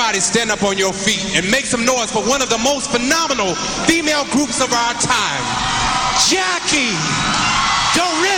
Everybody stand up on your feet and make some noise for one of the most phenomenal female groups of our time, Jackie Doreen.